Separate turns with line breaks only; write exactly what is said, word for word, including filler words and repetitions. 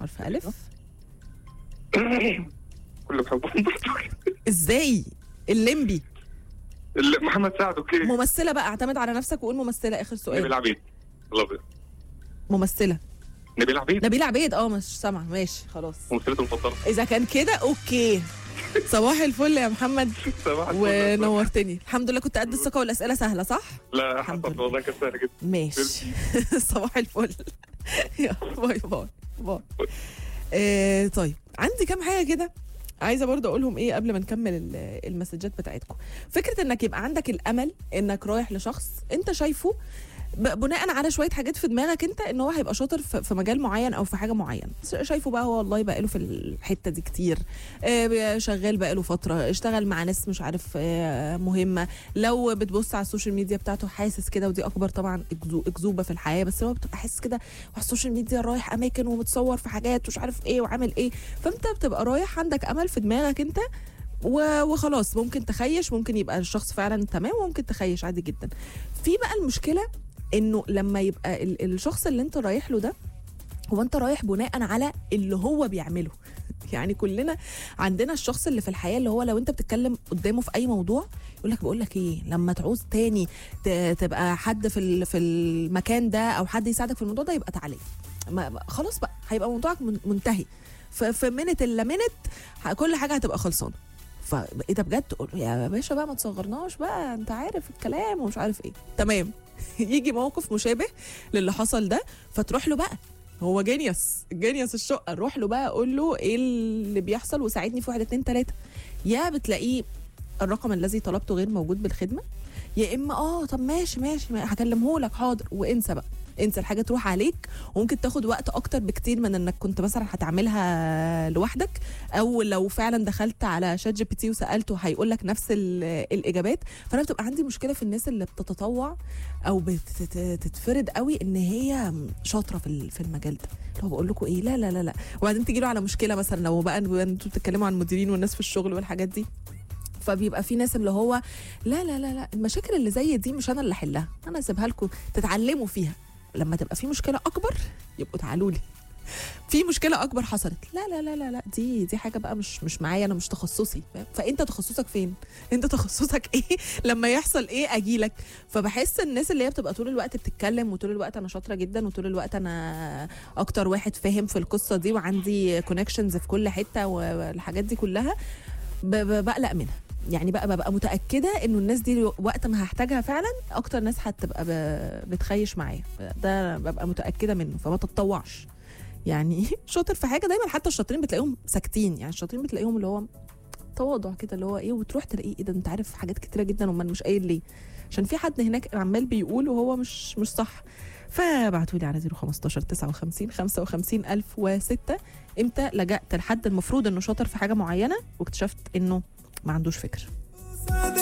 حرف ألف.
كله بحبهم.
ازاي؟ الليمبي.
محمد سعد. اوكي.
ممثلة بقى، اعتمد على نفسك وقول ممثلة. اخر سؤال.
نبيل عبيد. الله.
ممثلة.
نبيل عبيد.
نبيل عبيد. اه مش سامعة. ماشي خلاص.
ممثلته المفضلة.
اذا كان كده اوكي. صباح الفل يا محمد.
صباح الفل.
ونورتني. الحمد لله كنت قد الثقة والاسئلة سهلة صح؟
لا حصل والله كانت سهلة جدا.
ماشي. صباح الفل. يلا باي باي باي. آه طيب عندي كام حاجة كده عايزه برضه اقولهم ايه قبل ما نكمل المسجات بتاعتكم. فكره انك يبقى عندك الامل انك رايح لشخص انت شايفه بناء على شويه حاجات في دماغك انت ان هو هيبقى شاطر في مجال معين او في حاجه معينه، شايفه بقى هو والله بقى له في الحته دي كتير، شغال بقى له فتره، اشتغل مع ناس مش عارف مهمه. لو بتبص على السوشيال ميديا بتاعته حاسس كده، ودي اكبر طبعا اكذوبه في الحياه، بس هو بتبقى حاسس كده على السوشيال ميديا رايح اماكن ومتصور في حاجات ومش عارف ايه وعامل ايه، فانت بتبقى رايح عندك امل في دماغك انت وخلاص. ممكن تخيش، ممكن يبقى الشخص فعلا تمام وممكن تخيش عادي جدا. في بقى المشكله انه لما يبقى الشخص اللي انت رايح له ده هو انت رايح بناء على اللي هو بيعمله. يعني كلنا عندنا الشخص اللي في الحياه اللي هو لو انت بتتكلم قدامه في اي موضوع يقول لك بقول لك ايه، لما تعوز تاني تبقى حد في في المكان ده او حد يساعدك في الموضوع ده يبقى تعالى. خلاص بقى هيبقى موضوعك منتهي في منت الا منت، كل حاجه هتبقى خلصانه. فايه ده بجد؟ تقول يا باشا بقى ما تصغرناش بقى، انت عارف الكلام ومش عارف ايه. تمام. يجي موقف مشابه للي حصل ده فتروح له بقى، هو جينيوس جينيوس الشقه، روح له بقى قول له ايه اللي بيحصل وساعدني في واحد اتنين تلاته. يا بتلاقيه الرقم الذي طلبته غير موجود بالخدمه، يا اما اه طب ماشي ماشي هكلمه لك حاضر، وانسى بقى، انسى الحاجه تروح عليك، وممكن تاخد وقت اكتر بكتير من انك كنت مثلا هتعملها لوحدك، او لو فعلا دخلت على شات جي بي تي وسالته هيقول لك نفس الاجابات. فانا بتبقى عندي مشكله في الناس اللي بتتطوع او بتتفرد قوي ان هي شاطره في في المجال ده. لو بقول لكم ايه لا لا لا لا، وبعدين تجي له على مشكله مثلا لو بقى انتوا بتتكلموا عن المديرين والناس في الشغل والحاجات دي، فبيبقى في ناس اللي هو لا لا لا لا المشاكل اللي زي دي مش انا اللي احلها، انا اسيبها لكم تتعلموا فيها، لما تبقى في مشكله اكبر يبقوا تعالوا لي. في مشكله اكبر حصلت، لا لا لا لا لا دي دي حاجه بقى مش مش معايا، انا مش تخصصي. فانت تخصصك فين؟ انت تخصصك ايه؟ لما يحصل ايه اجيلك. فبحس الناس اللي هي بتبقى طول الوقت بتتكلم وطول الوقت انا شاطره جدا وطول الوقت انا اكتر واحد فاهم في القصه دي وعندي كونكشنز في كل حته والحاجات دي كلها، بقلق منها. يعني بقى ببقى متاكده انه الناس دي وقت ما هحتاجها فعلا اكتر ناس هتبقى بتخيش معايا، ده ببقى متاكده منه. فما تتطوعش يعني. شاطر في حاجه دايما، حتى الشاطرين بتلاقيهم ساكتين، يعني الشاطرين بتلاقيهم اللي هو تواضع كده اللي هو ايه، وتروح تلاقيه ايه ده انت عارف حاجات كتيره جدا وما مش قايل ليه، عشان في حد هناك عمال بيقول وهو مش مش صح. فبعتوا لي على صفر خمستاشر تسعة وخمسين خمسة وخمسين ألف وستة امتى لجأت لحد المفروض انه شاطر في حاجه معينه واكتشفت انه ما عندوش فكر.